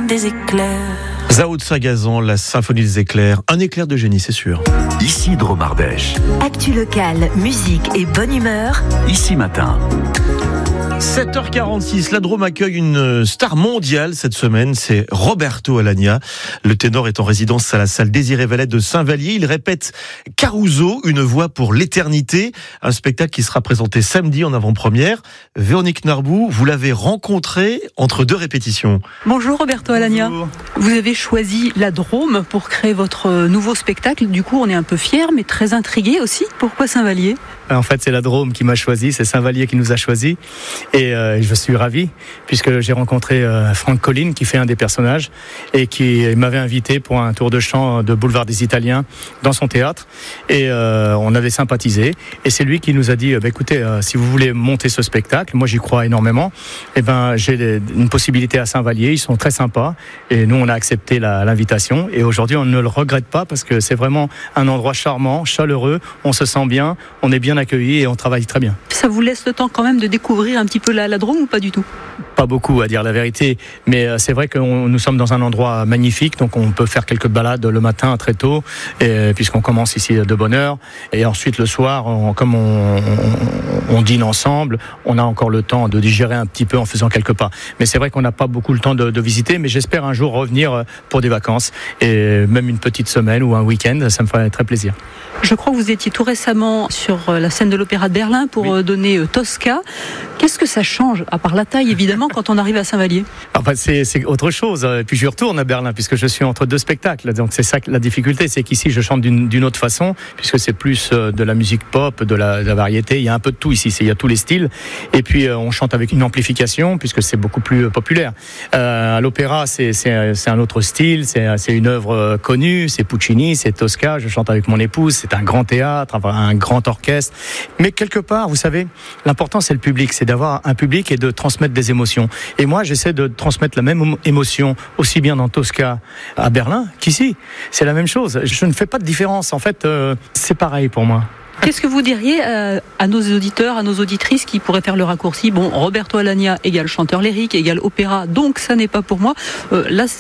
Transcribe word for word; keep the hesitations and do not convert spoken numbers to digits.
des éclairs. Zao de Sagazan, la symphonie des éclairs. Un éclair de génie, c'est sûr. Ici Dromardèche. Actu locale, musique et bonne humeur. Ici Matin. sept heures quarante-six, la Drôme accueille une star mondiale cette semaine, c'est Roberto Alagna. Le ténor est en résidence à la salle Désiré Valette de Saint-Vallier. Il répète Caruso, une voix pour l'éternité, un spectacle qui sera présenté samedi en avant-première. Véronique Narbou, vous l'avez rencontré entre deux répétitions. Bonjour Roberto Alagna. Bonjour. Vous avez choisi la Drôme pour créer votre nouveau spectacle. Du coup, on est un peu fiers, mais très intrigués aussi. Pourquoi Saint-Vallier ? En fait, c'est la Drôme qui m'a choisi, c'est Saint-Vallier qui nous a choisi. Et euh, je suis ravi, puisque j'ai rencontré euh, Franck Colline, qui fait un des personnages, et qui m'avait invité pour un tour de chant de Boulevard des Italiens dans son théâtre. Et euh, on avait sympathisé. Et c'est lui qui nous a dit, bah, écoutez, euh, si vous voulez monter ce spectacle, moi j'y crois énormément, et ben, j'ai des, une possibilité à Saint-Vallier, ils sont très sympas. Et nous, on a accepté la, l'invitation. Et aujourd'hui, on ne le regrette pas, parce que c'est vraiment un endroit charmant, chaleureux, on se sent bien, on est bien accueillis et on travaille très bien. Ça vous laisse le temps quand même de découvrir un petit peu la, la Drôme ou pas du tout ? Pas beaucoup, à dire la vérité, mais c'est vrai que on, nous sommes dans un endroit magnifique, donc on peut faire quelques balades le matin très tôt, et, puisqu'on commence ici de bonne heure, et ensuite le soir, on, comme on, on, on dîne ensemble, on a encore le temps de digérer un petit peu en faisant quelques pas. Mais c'est vrai qu'on n'a pas beaucoup le temps de, de visiter, mais j'espère un jour revenir pour des vacances, et même une petite semaine ou un week-end, ça me ferait très plaisir. Je crois que vous étiez tout récemment sur la scène de l'Opéra de Berlin pour oui. donner Tosca. Qu'est-ce que ça change, à part la taille évidemment, quand on arrive à Saint-Vallier ? Enfin, c'est, c'est autre chose. Et puis je retourne à Berlin puisque je suis entre deux spectacles. Donc c'est ça la difficulté, c'est qu'ici je chante d'une, d'une autre façon, puisque c'est plus de la musique pop, de la, de la variété. Il y a un peu de tout ici, il y a tous les styles. Et puis on chante avec une amplification puisque c'est beaucoup plus populaire. Euh, à l'opéra, c'est, c'est, c'est un autre style, c'est, c'est une œuvre connue, c'est Puccini, c'est Tosca. Je chante avec mon épouse, c'est un grand théâtre, un grand orchestre. Mais quelque part, vous savez, l'important c'est le public, c'est d'avoir un public et de transmettre des émotions. Et moi, j'essaie de transmettre la même émotion aussi bien dans Tosca à Berlin qu'ici. C'est la même chose. Je ne fais pas de différence. En fait, euh, c'est pareil pour moi. Qu'est-ce que vous diriez euh, à nos auditeurs, à nos auditrices qui pourraient faire le raccourci ? Bon, Roberto Alagna égale chanteur lyrique, égale opéra, donc ça n'est pas pour moi. Euh, là,